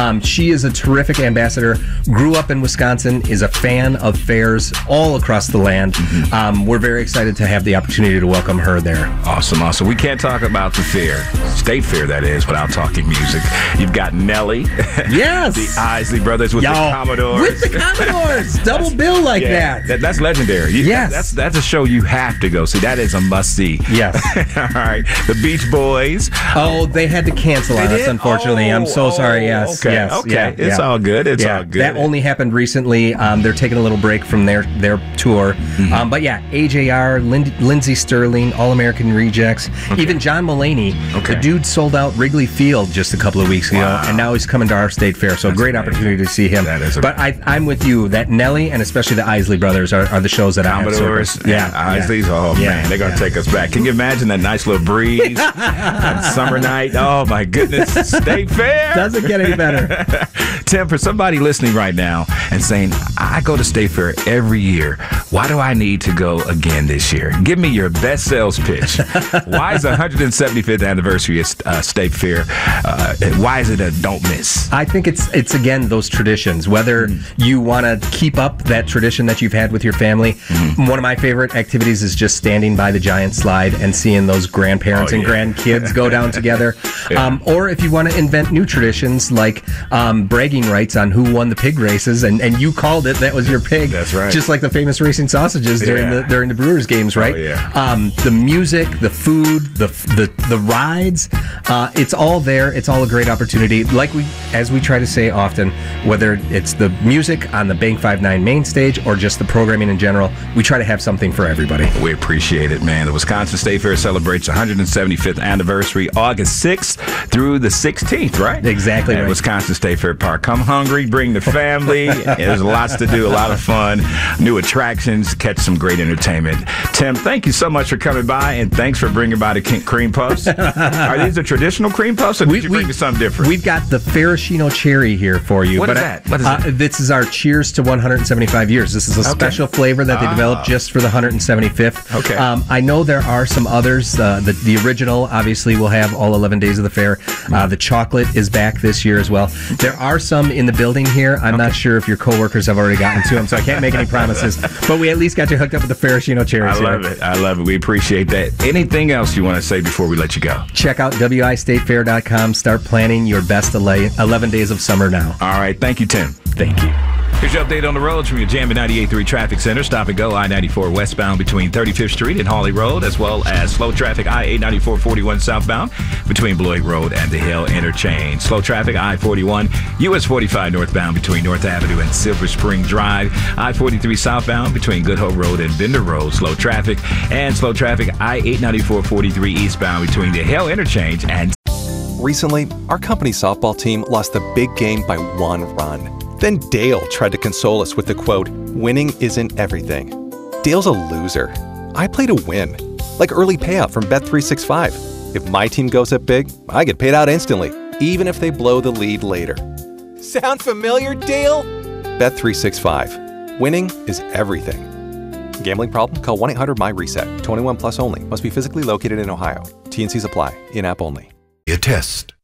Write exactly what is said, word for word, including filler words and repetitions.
Um, she is a terrific ambassador, grew up in Wisconsin, is a fan of fairs all across the land. Mm-hmm. Um, we're very excited to have the opportunity to welcome her there. Awesome, awesome. We can't talk about the fair, State Fair that is, without talking music. You've got Nelly. Yes. The Isley Brothers with Yo, the Commodores. With the Commodores. Double bill like yeah, that. that. That's legendary. You, yes. That's, that's a show you have to go see. That is a must-see. Yes. All right. The Beach Boys. Oh, they had to cancel they on did? us, unfortunately. Oh, I'm so oh, sorry. Yes. Okay. Yes. Okay. Yeah, it's yeah. all good. It's yeah. all good. That only happened recently. Um, they're taking a little break from their, their tour. Mm-hmm. Um, but yeah, A J R, Lind- Lindsey Sterling, All-American Rejects, okay. even John Mulaney. Okay. The dude sold out Wrigley Field just a couple of weeks ago, wow. and now he's coming to our state fair. So That's great amazing. opportunity to see him. That is but I, I'm with you. That Nelly and especially the Isley Brothers are, are the shows that Commodores. I have. Yeah. Isleys. Yeah. Oh, yeah. man. They're going to yeah. take us back. Can you imagine that nice little breeze? That summer night. Oh, my goodness. State Fair. Doesn't get any better. Tim, for somebody listening right now and saying, I go to State Fair every year, why do I need to go again this year? Give me your best sales pitch. Why is the one hundred seventy-fifth anniversary of uh, State Fair, uh, why is it a don't miss? I think it's, it's again, those traditions. Whether mm-hmm. you want to keep up that tradition that you've had with your family, mm-hmm. one of my favorite activities is just standing by the giant slide and seeing those grandparents oh, and yeah. grandkids go down together. Yeah. Um, or if you want to invent new traditions like um, bragging rights on who won the pig races, and, and you called it, that was your pig. That's right. Just like the famous racing sausages during yeah. the during the Brewers games, right? Oh, yeah. Um, the music, the food, the the the rides, uh, it's all there. It's all a great opportunity. Like we, as we try to say often, whether it's the music on the Bank five nine main stage or just the programming in general, we try to have something for everybody. We appreciate it, man. The Wisconsin State Fair celebrates one hundred seventy-fifth anniversary, August sixth through the sixteenth, right? Exactly At right. Wisconsin State Fair Park. Come hungry, bring the family. There's lots to do, a lot of fun, new attractions, catch some great entertainment. Tim, thank you so much for coming by, and thanks for bringing by the cream puffs. Are these the traditional cream puffs, or did We- you we- bring me something different? We've got the Ferragino Cherry here for you. What but is I- that? What is uh, it? This is our Cheers to one hundred seventy-five years. This is a Okay. special flavor that they Ah. developed just for the one hundred seventy-fifth. Okay. Um, I know there are some others. Uh, the, the original, obviously, will have all eleven days of the fair. Uh, the chocolate is back this year as well. There are some in the building here. I'm Okay. not sure if your coworkers have already gotten to them, so I can't make any promises. But we at least got you hooked up with the Ferragino Cherries I love here. it. I love it. We appreciate that. Anything else you want to say before we let you go? Check out W I state fair dot com. Start planning your best eleven days of summer now. All right. Thank you, Tim. Thank you. Here's your update on the roads from your Jammin' ninety-eight point three Traffic Center. Stop and go I ninety-four westbound between thirty-fifth Street and Hawley Road, as well as slow traffic I eight ninety-four forty-one southbound between Bloyd Road and the Hill Interchange. Slow traffic I forty-one, U S forty-five northbound between North Avenue and Silver Spring Drive. I forty-three southbound between Good Hope Road and Bender Road. Slow traffic. And slow traffic I eight ninety-four forty-three eastbound between the Hill Interchange and... Recently, our company softball team lost the big game by one run. Then Dale tried to console us with the quote, "Winning isn't everything." Dale's a loser. I play to win. Like early payout from Bet three sixty-five. If my team goes up big, I get paid out instantly, even if they blow the lead later. Sound familiar, Dale? Bet three sixty-five. Winning is everything. Gambling problem? Call one eight hundred M Y reset. twenty-one plus only. Must be physically located in Ohio. T and Cs apply. In-app only. A test.